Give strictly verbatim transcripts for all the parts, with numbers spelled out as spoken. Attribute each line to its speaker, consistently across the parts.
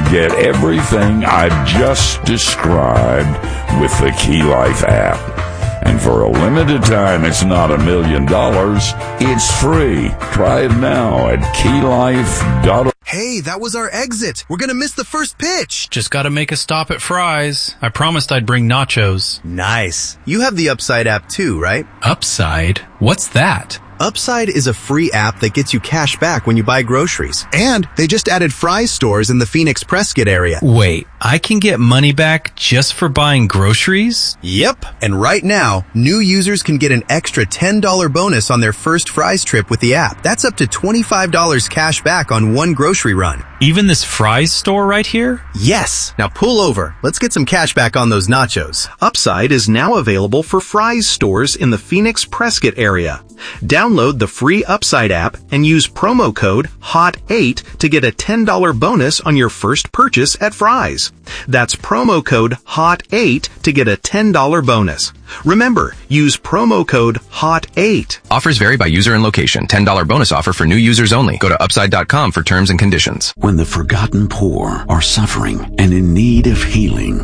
Speaker 1: get everything I've just described with the Key Life app. And for a limited time, it's not a million dollars. It's free. Try it now at key life dot org.
Speaker 2: Hey, that was our exit. We're gonna miss the first pitch.
Speaker 3: Just gotta make a stop at Fry's. I promised I'd bring nachos.
Speaker 2: Nice. You have the Upside app too, right?
Speaker 3: Upside? What's that?
Speaker 2: Upside is a free app that gets you cash back when you buy groceries. And they just added Fry's stores in the Phoenix Prescott area.
Speaker 3: Wait, I can get money back just for buying groceries?
Speaker 2: Yep. And right now, new users can get an extra ten dollars bonus on their first Fry's trip with the app. That's up to twenty-five dollars cash back on one grocery run.
Speaker 3: Even this Fry's store right here?
Speaker 2: Yes. Now pull over. Let's get some cash back on those nachos.
Speaker 4: Upside is now available for Fry's stores in the Phoenix Prescott area. Download the free Upside app and use promo code H O T eight to get a ten dollars bonus on your first purchase at Fry's. That's promo code H O T eight to get a ten dollars bonus. Remember, use promo code H O T eight.
Speaker 5: Offers vary by user and location. ten dollars bonus offer for new users only. Go to upside dot com for terms and conditions.
Speaker 6: When the forgotten poor are suffering and in need of healing,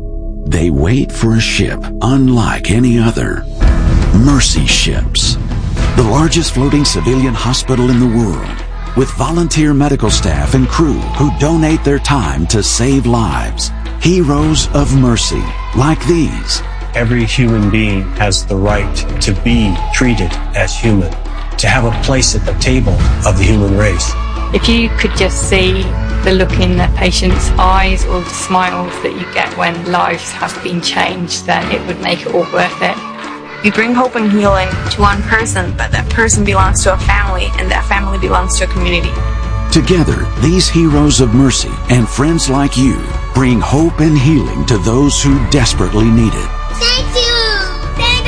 Speaker 6: they wait for a ship unlike any other. Mercy Ships, the largest floating civilian hospital in the world, with volunteer medical staff and crew who donate their time to save lives. Heroes of mercy, like these.
Speaker 7: Every human being has the right to be treated as human, to have a place at the table of the human race.
Speaker 8: If you could just see the look in the patient's eyes or the smiles that you get when lives have been changed, then it would make it all worth it.
Speaker 9: We bring hope and healing to one person, but that person belongs to a family, and that family belongs to a community.
Speaker 6: Together, these heroes of mercy and friends like you bring hope and healing to those who desperately need it.
Speaker 10: Thank you! Thank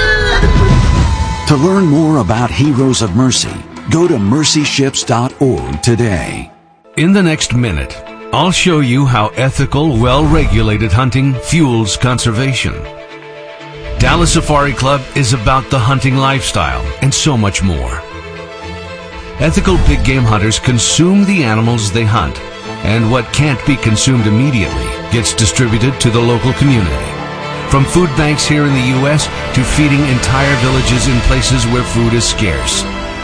Speaker 10: you!
Speaker 6: To learn more about Heroes of Mercy, go to mercy ships dot org today.
Speaker 11: In the next minute, I'll show you how ethical, well-regulated hunting fuels conservation. Dallas Safari Club is about the hunting lifestyle and so much more. Ethical big game hunters consume the animals they hunt, and what can't be consumed immediately gets distributed to the local community. From food banks here in the U S to feeding entire villages in places where food is scarce.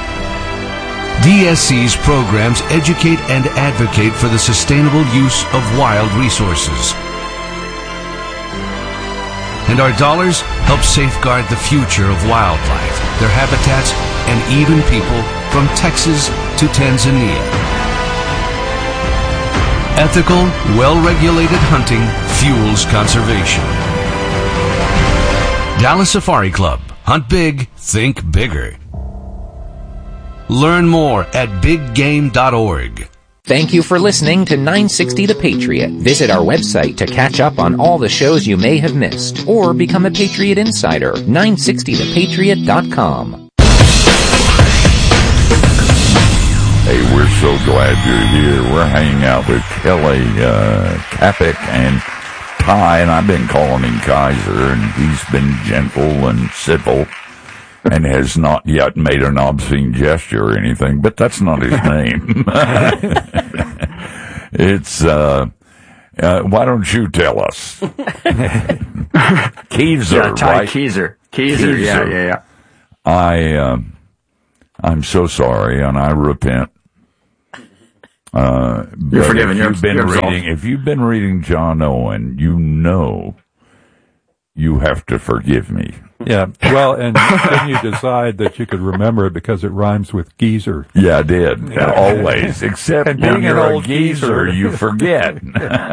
Speaker 11: D S C's programs educate and advocate for the sustainable use of wild resources. And our dollars help safeguard the future of wildlife, their habitats, and even people from Texas to Tanzania. Ethical, well-regulated hunting fuels conservation. Dallas Safari Club. Hunt big, think bigger. Learn more at big game dot org.
Speaker 12: Thank you for listening to nine sixty The Patriot. Visit our website to catch up on all the shows you may have missed, or become a Patriot Insider. nine sixty the patriot dot com.
Speaker 1: Hey, we're so glad you're here. We're hanging out with Kelly uh, Kapic and Ty, and I've been calling him Kaiser, and he's been gentle and civil and has not yet made an obscene gesture or anything, but that's not his name. It's, uh, uh, why don't you tell us? Keezer,
Speaker 13: yeah, Ty
Speaker 1: right?
Speaker 13: Keezer. Keezer, yeah, yeah, yeah.
Speaker 1: I, um, I'm so sorry, and I repent. Uh,
Speaker 13: You're forgiven.
Speaker 1: If
Speaker 13: You're,
Speaker 1: you've been
Speaker 13: you're
Speaker 1: reading, if you've been reading John Owen, you know you have to forgive me.
Speaker 14: Yeah, well, and then you decide that you could remember it because it rhymes with geezer.
Speaker 1: Yeah, I did. Yeah. Always. Except
Speaker 14: and
Speaker 1: when
Speaker 14: being
Speaker 1: you're
Speaker 14: an
Speaker 1: a
Speaker 14: old
Speaker 1: geezer,
Speaker 14: geezer.
Speaker 1: you forget.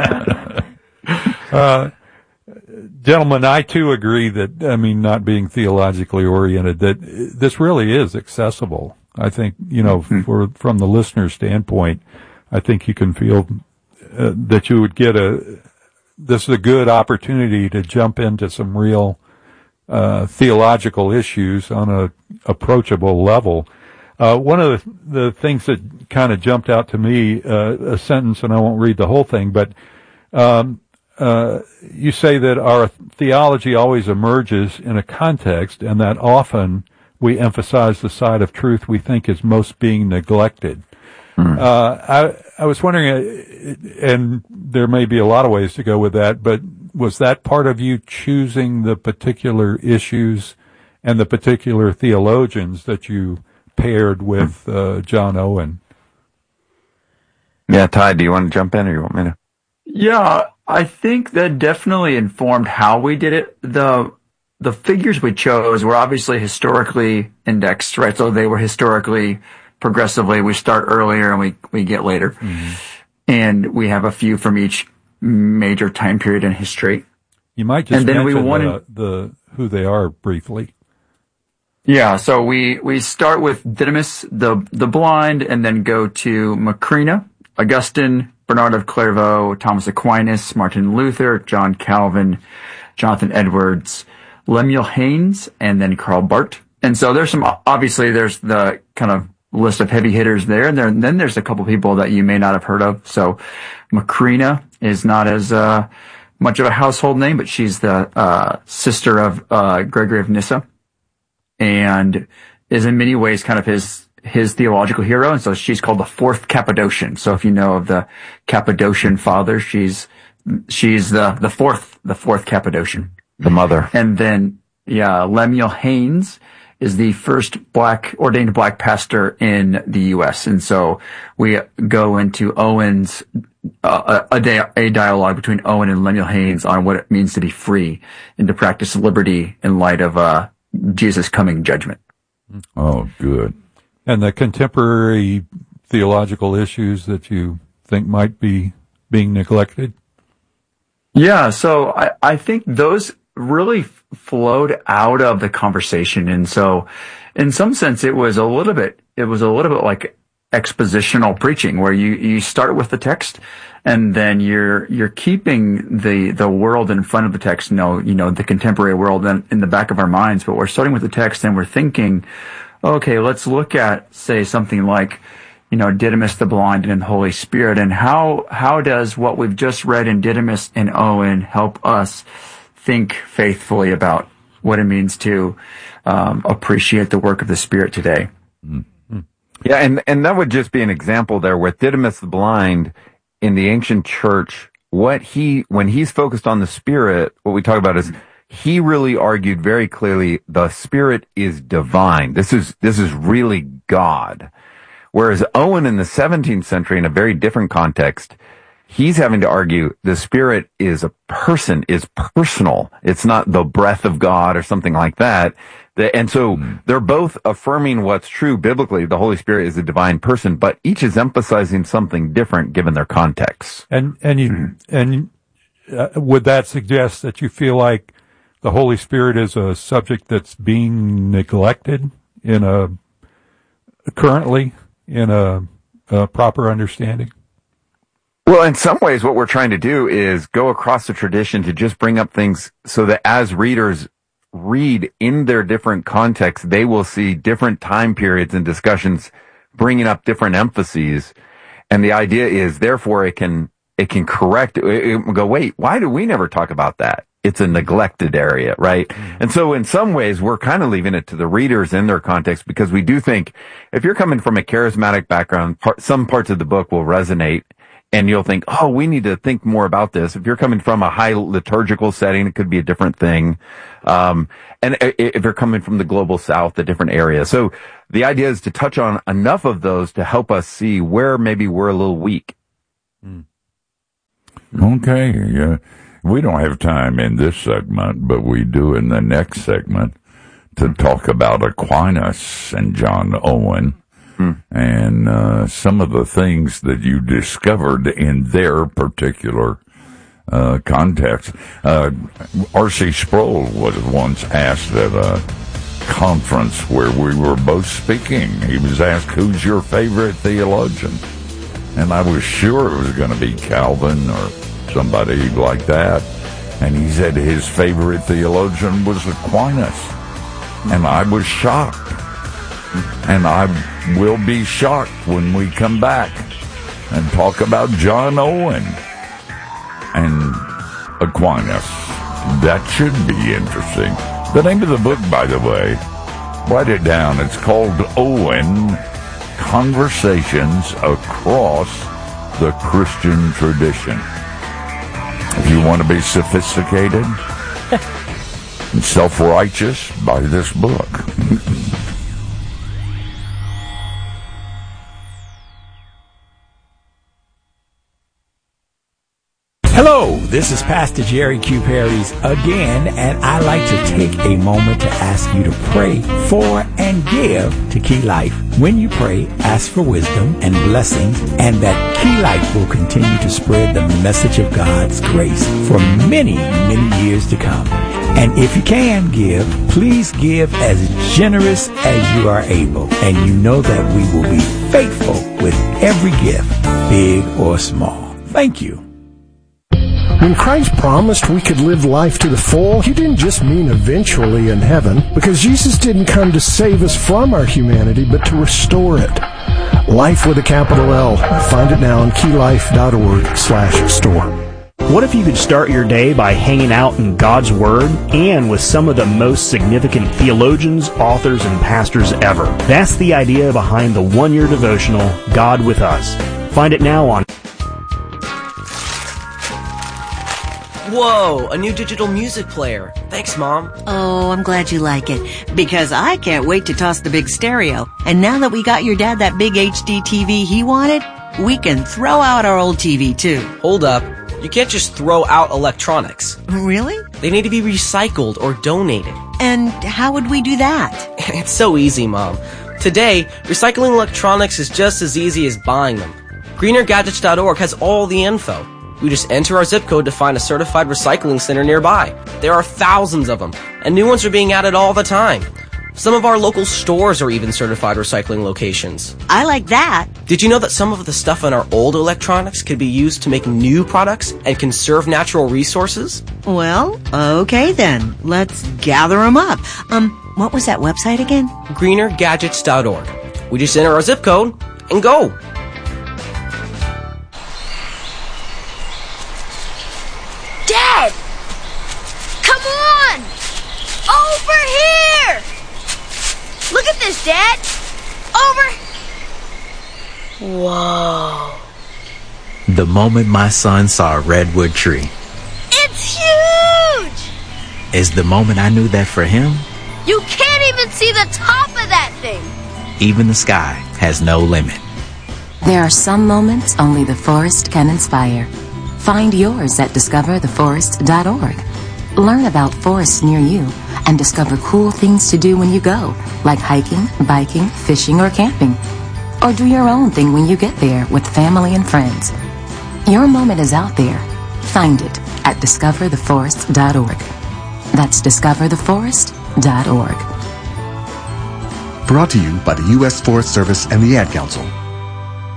Speaker 14: uh, gentlemen, I too agree that, I mean, not being theologically oriented, that this really is accessible. I think, you know, mm-hmm. for from the listener's standpoint, I think you can feel uh, that you would get a, this is a good opportunity to jump into some real Uh, theological issues on a approachable level. Uh, one of the, the things that kind of jumped out to me, uh, a sentence, and I won't read the whole thing, but um, uh, you say that our theology always emerges in a context, and that often we emphasize the side of truth we think is most being neglected. Mm. Uh, I I was wondering, uh, and there may be a lot of ways to go with that, but was that part of you choosing the particular issues and the particular theologians that you paired with uh, John Owen?
Speaker 13: Yeah, Ty, do you want to jump in or you want me to?
Speaker 15: Yeah, I think that definitely informed how we did it. The the figures we chose were obviously historically indexed, right? So they were historically, progressively. We start earlier and we, we get later. Mm-hmm. And we have a few from each major time period in history.
Speaker 14: You might just
Speaker 15: and then
Speaker 14: mention
Speaker 15: we wanted,
Speaker 14: the, the who they are briefly.
Speaker 15: Yeah, so we, we start with Didymus, the, the blind, and then go to Macrina, Augustine, Bernard of Clairvaux, Thomas Aquinas, Martin Luther, John Calvin, Jonathan Edwards, Lemuel Haynes, and then Karl Barth. And so there's some, obviously there's the kind of list of heavy hitters there, and, there, and then there's a couple people that you may not have heard of. So Macrina is not as uh, much of a household name, but she's the uh, sister of uh, Gregory of Nyssa, and is in many ways kind of his his theological hero. And so she's called the fourth Cappadocian. So if you know of the Cappadocian fathers, she's she's the the fourth the fourth Cappadocian,
Speaker 13: the mother.
Speaker 15: And then yeah, Lemuel Haynes is the first black ordained black pastor in the U S. And so we go into Owen's uh, a, a, a dialogue between Owen and Lemuel Haynes on what it means to be free and to practice liberty in light of uh Jesus' coming judgment.
Speaker 1: Oh, good.
Speaker 14: And the contemporary theological issues that you think might be being neglected?
Speaker 15: Yeah, so I, I think those really f- flowed out of the conversation. And so in some sense, it was a little bit, it was a little bit like expositional preaching where you, you start with the text and then you're, you're keeping the, the world in front of the text, you know, you know, the contemporary world in, in the back of our minds, but we're starting with the text and we're thinking, okay, let's look at, say, something like, you know, Didymus the blind and the Holy Spirit, and how, how does what we've just read in Didymus and Owen help us think faithfully about what it means to, um, appreciate the work of the Spirit today?
Speaker 13: Mm-hmm. Yeah, and, and that would just be an example there with Didymus the blind in the ancient church. What he, when he's focused on the Spirit, what we talk about is he really argued very clearly the Spirit is divine. This is, this is really God. Whereas Owen in the seventeenth century, in a very different context, he's having to argue the Spirit is a person, is personal. It's not the breath of God or something like that. And so they're both affirming what's true biblically. The Holy Spirit is a divine person, but each is emphasizing something different given their context.
Speaker 14: And, and you, and uh, would that suggest that you feel like the Holy Spirit is a subject that's being neglected in a, currently in a, a proper understanding?
Speaker 13: Well, in some ways, what we're trying to do is go across the tradition to just bring up things so that as readers read in their different contexts, they will see different time periods and discussions bringing up different emphases. And the idea is, therefore, it can, it can correct, it, it will go, wait, why do we never talk about that? It's a neglected area, right? Mm-hmm. And so in some ways, we're kind of leaving it to the readers in their context, because we do think if you're coming from a charismatic background, part, some parts of the book will resonate and you'll think, oh, we need to think more about this. If you're coming from a high liturgical setting, it could be a different thing. Um, and if you're coming from the global south, a different area. So the idea is to touch on enough of those to help us see where maybe we're a little weak.
Speaker 1: Mm. Okay. Yeah. We don't have time in this segment, but we do in the next segment to talk about Aquinas and John Owen hmm. and uh, some of the things that you discovered in their particular uh, context. Uh, R C Sproul was once asked at a conference where we were both speaking. He was asked, who's your favorite theologian? And I was sure it was going to be Calvin or somebody like that. And he said his favorite theologian was Aquinas. And I was shocked. And I will be shocked when we come back and talk about John Owen and Aquinas. That should be interesting. The name of the book, by the way, write it down. It's called Owen, Conversations Across the Christian tradition. If you want to be sophisticated and self-righteous, buy this book.
Speaker 16: Hello, this is Pastor Jerry Q. Perry's again, and I like to take a moment to ask you to pray for and give to Key Life. When you pray, ask for wisdom and blessings, and that Key Life will continue to spread the message of God's grace for many, many years to come. And if you can give, please give as generous as you are able, and you know that we will be faithful with every gift, big or small. Thank you.
Speaker 17: When Christ promised we could live life to the full, he didn't just mean eventually in heaven, because Jesus didn't come to save us from our humanity, but to restore it. Life with a capital L. Find it now on keylife.org slash store.
Speaker 18: What if you could start your day by hanging out in God's Word and with some of the most significant theologians, authors, and pastors ever? That's the idea behind the one-year devotional, God with Us. Find it now on
Speaker 19: Whoa, a new digital music player. Thanks, Mom.
Speaker 20: Oh, I'm glad you like it, because I can't wait to toss the big stereo. And now that we got your dad that big H D T V he wanted, we can throw out our old T V too.
Speaker 19: Hold up. You can't just throw out electronics.
Speaker 20: Really?
Speaker 19: They need to be recycled or donated.
Speaker 20: And how would we do that?
Speaker 19: It's so easy, Mom. Today, recycling electronics is just as easy as buying them. greener gadgets dot org has all the info. We just enter our zip code to find a certified recycling center nearby. There are thousands of them, and new ones are being added all the time. Some of our local stores are even certified recycling locations.
Speaker 20: I like that.
Speaker 19: Did you know that some of the stuff in our old electronics could be used to make new products and conserve natural resources?
Speaker 20: Well, okay then. Let's gather them up. Um, what was that website again?
Speaker 19: greener gadgets dot org. We just enter our zip code and go.
Speaker 10: Dad! Come on! Over here! Look at this, Dad! Over!
Speaker 20: Whoa.
Speaker 21: The moment my son saw a redwood tree
Speaker 10: It's huge!
Speaker 21: is the moment I knew that for him,
Speaker 10: You can't even see the top of that thing!
Speaker 21: even the sky has no limit.
Speaker 22: There are some moments only the forest can inspire. Find yours at discover the forest dot org. Learn about forests near you and discover cool things to do when you go, like hiking, biking, fishing, or camping. Or do your own thing when you get there with family and friends. Your moment is out there. Find it at discover the forest dot org. That's discover the forest dot org.
Speaker 23: Brought to you by the U S Forest Service and the Ad Council.